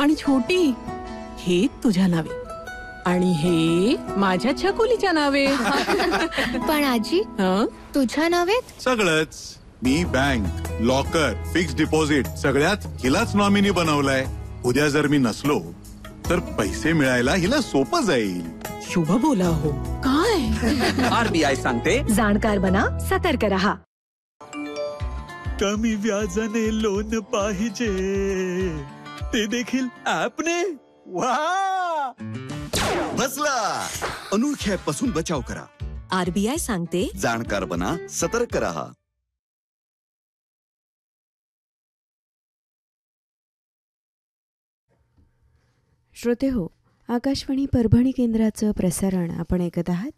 आणि छोटी हे तुझ्या नावे आणि हे माझ्या छकुलीच्या नावे. पण आजी तुझ्या नावेत सगळंच. मी बँक, लॉकर, फिक्स डिपॉझिट सगळ्यात हिलाच नॉमिनी बनवलंय. उद्या जर मी नसलो तर पैसे मिळायला हिला सोपं जाईल. शुभ बोला हो. काय आरबीआय सांगते, जाणकार बना, सतर्क रहा. कमी व्याजाने लोन पाहिजे, ते देखील ॲपने. वा, बसला. अनोळखी ॲप पासून बचाव करा. आरबीआय सांगते, जाणकार बना, सतर्क रहा. श्रोते हो, आकाशवाणी परभणी केंद्राचं प्रसारण आपण ऐकत आहात.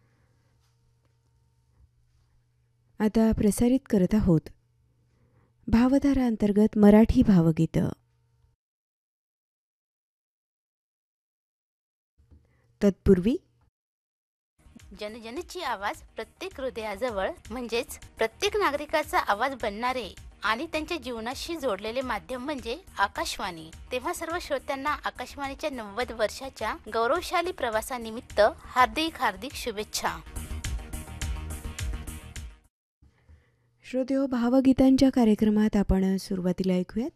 आता प्रसारित करत आहोत भावधारा अंतर्गत मराठी भावगीतं. तत्पूर्वी जनजनची आवाज प्रत्येक हृदयाजवळ, म्हणजेच प्रत्येक नागरिकाचा आवाज बनणारे आणि त्यांच्या जीवनाशी जोडलेले माध्यम म्हणजे आकाशवाणी. तेव्हा सर्व श्रोत्यांना आकाशवाणीच्या 90 वर्षाच्या गौरवशाली प्रवासानिमित्त हार्दिक हार्दिक शुभेच्छा. श्रोते हो, भावगीतांच्या कार्यक्रमात आपण सुरुवातीला ऐकूयात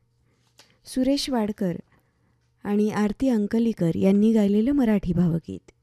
सुरेश वाडकर आणि आरती अंकलीकर यांनी गायलेलं मराठी भावगीत.